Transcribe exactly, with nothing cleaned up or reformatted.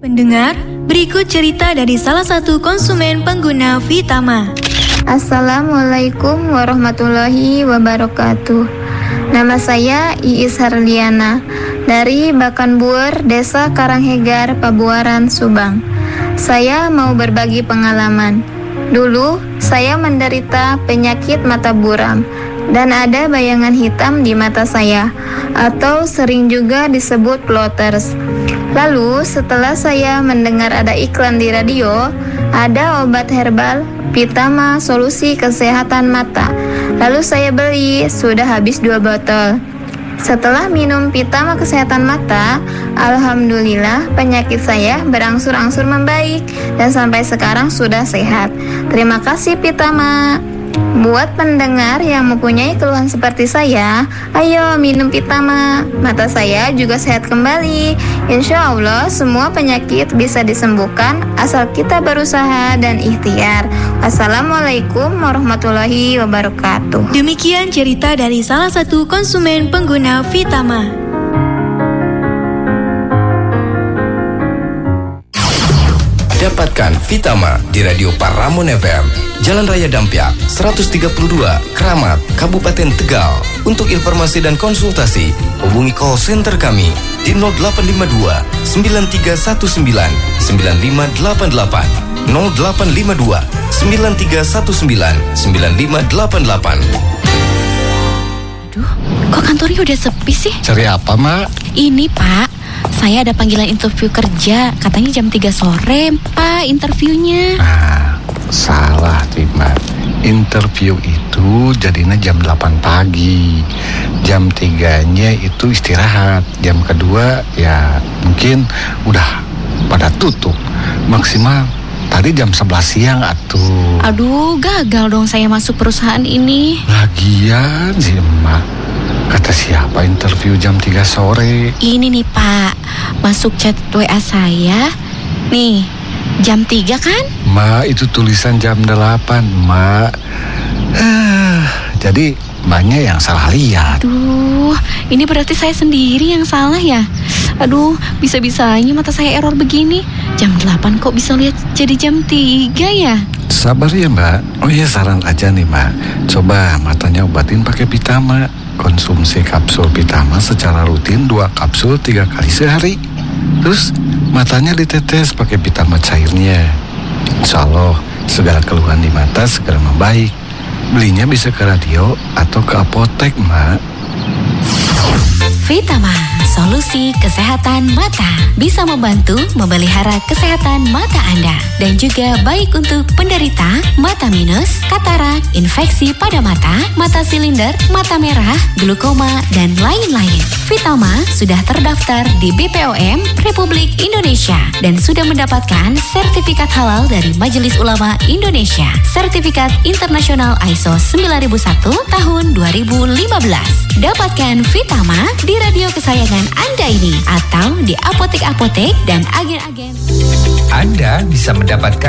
Pendengar, berikut cerita dari salah satu konsumen pengguna Vitama. Assalamualaikum warahmatullahi wabarakatuh. Nama saya Iis Harliana dari Bakanbuer, Desa Karanghegar, Pabuaran, Subang. Saya mau berbagi pengalaman. Dulu saya menderita penyakit mata buram dan ada bayangan hitam di mata saya, atau sering juga disebut floaters. Lalu setelah saya mendengar ada iklan di radio, ada obat herbal Vitama solusi kesehatan mata. Lalu saya beli, sudah habis dua botol. Setelah minum Vitama kesehatan mata, alhamdulillah penyakit saya berangsur-angsur membaik dan sampai sekarang sudah sehat. Terima kasih Vitama. Buat pendengar yang mempunyai keluhan seperti saya, ayo minum Vitama. Mata saya juga sehat kembali. Insya Allah semua penyakit bisa disembuhkan asal kita berusaha dan ikhtiar. Wassalamualaikum warahmatullahi wabarakatuh. Demikian cerita dari salah satu konsumen pengguna Vitama. Dapatkan Vitama di Radio Paramon F M, Jalan Raya Dampyak, seratus tiga puluh dua, Kramat, Kabupaten Tegal. Untuk informasi dan konsultasi, hubungi call center kami di nol delapan lima dua, sembilan tiga satu sembilan, sembilan lima delapan delapan, nol delapan lima dua, sembilan tiga satu sembilan, sembilan lima delapan delapan. Aduh, kok kantornya udah sepi sih? Cari apa, Mak? Ini, Pak. Saya ada panggilan interview kerja. Katanya jam tiga sore, Pak, interviewnya. Ah, salah, Tima. Interview itu jadinya jam delapan pagi. Jam tiganya itu istirahat. Jam kedua ya mungkin udah pada tutup. Maksimal tadi jam sebelas siang atuh. Aduh, gagal dong saya masuk perusahaan ini. Lagian sih, Emak. Kata siapa interview jam tiga sore? Ini nih, Pak. Masuk chat W A saya. Nih, jam tiga kan? Ma, itu tulisan jam delapan, Ma. Jadi, Mbaknya yang salah lihat. Aduh, ini berarti saya sendiri yang salah ya? Aduh, bisa-bisanya mata saya error begini. Jam delapan kok bisa lihat jadi jam tiga ya? Sabar ya, Mbak. Oh iya, saran aja nih, Mbak. Coba matanya obatin pakai Vitama. Konsumsi kapsul Vitama secara rutin dua kapsul tiga kali sehari. Terus matanya ditetes pakai Vitama cairnya. Insya Allah segala keluhan di mata segera membaik. Belinya bisa ke radio atau ke apotek, Mak. Vitama, solusi kesehatan mata. Bisa membantu memelihara kesehatan mata Anda. Dan juga baik untuk penderita mata minus, katarak, infeksi pada mata, mata silinder, mata merah, glaukoma, dan lain-lain. Vitama sudah terdaftar di B P O M Republik Indonesia dan sudah mendapatkan sertifikat halal dari Majelis Ulama Indonesia. Sertifikat internasional I S O sembilan ribu satu tahun dua ribu lima belas. Dapatkan Vitama di radio kesayangan Anda ini atau di apotek-apotek dan agen-agen. Anda bisa mendapatkan